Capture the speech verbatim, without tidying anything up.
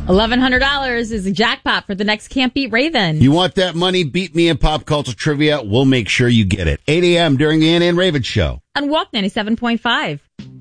eleven hundred dollars is a jackpot for the next Can't Beat Raven. You want that money? Beat me in pop culture trivia. We'll make sure you get it. eight a.m. during the Ann and Raven Show. On Walk ninety-seven point five.